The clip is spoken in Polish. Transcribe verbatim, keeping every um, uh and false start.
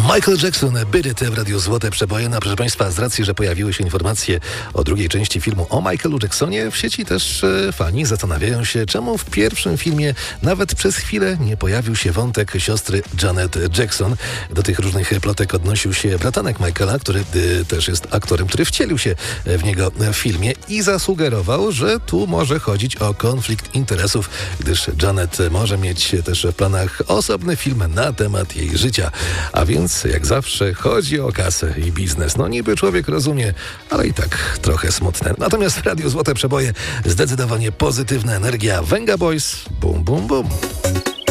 Michael Jackson, Beat It w Radiu Złote Przeboje. No, proszę Państwa, z racji, że pojawiły się informacje o drugiej części filmu o Michaelu Jacksonie, w sieci też e, fani zastanawiają się, czemu w pierwszym filmie nawet przez chwilę nie pojawił się wątek siostry Janet Jackson. Do tych różnych plotek odnosił się bratanek Michaela, który e, też jest aktorem, który wcielił się w niego w filmie i zasugerował, że tu może chodzić o konflikt interesów, gdyż Janet może mieć też w planach osobny film na temat jej życia. A więc, jak zawsze, chodzi o kasę i biznes. No niby człowiek rozumie, ale i tak trochę smutne. Natomiast w Radiu Złote Przeboje zdecydowanie pozytywna energia. Venga Boys, bum, bum, bum.